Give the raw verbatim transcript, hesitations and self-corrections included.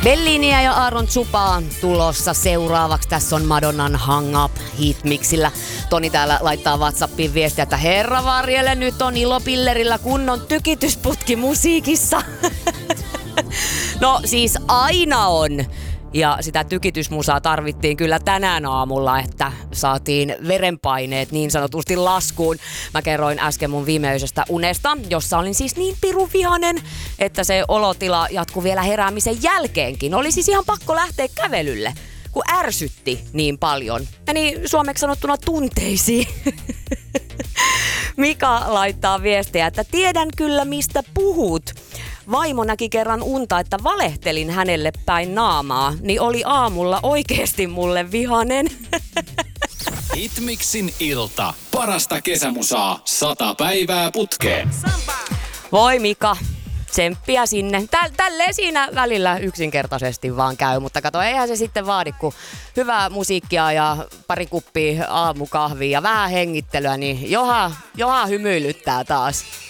Belliniä ja Aaron Zupaa tulossa seuraavaksi. Tässä on Madonnan Hang Up Hitmixillä. Toni täällä laittaa WhatsAppiin viestiä, että herra varjele, nyt on ilopillerillä kunnon tykitysputki musiikissa. No siis aina on. Ja sitä tykitysmusaa tarvittiin kyllä tänään aamulla, että saatiin verenpaineet niin sanotusti laskuun. Mä kerroin äsken mun viimeisestä unesta, jossa olin siis niin piruvihanen, että se olotila jatkui vielä heräämisen jälkeenkin. Oli siis ihan pakko lähteä kävelylle, kun ärsytti niin paljon. Meni suomeksi sanottuna tunteisiin. Mika laittaa viestiä, että tiedän kyllä mistä puhut. Vaimo näki kerran unta, että valehtelin hänelle päin naamaa, niin oli aamulla oikeesti mulle vihanen. Hitmixin ilta. Parasta kesämusaa. Sata päivää putkeen. Voi Mika, tsemppiä sinne. Tä- tälleen siinä välillä yksinkertaisesti vaan käy, mutta kato, eihän se sitten vaadi, kun hyvää musiikkia ja pari kuppia aamukahvia ja vähän hengittelyä, niin johan, johan hymyilyttää taas.